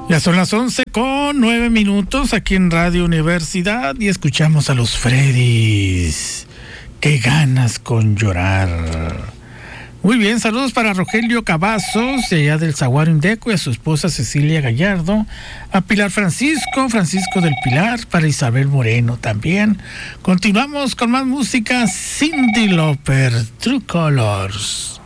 Ya son las 11:09 aquí en Radio Universidad y escuchamos a los Freddys. Qué ganas con llorar. Muy bien, saludos para Rogelio Cavazos, de allá del Zaguaro Indeco, y a su esposa Cecilia Gallardo, a Pilar Francisco del Pilar, para Isabel Moreno también. Continuamos con más música. Cyndi Lauper, True Colors.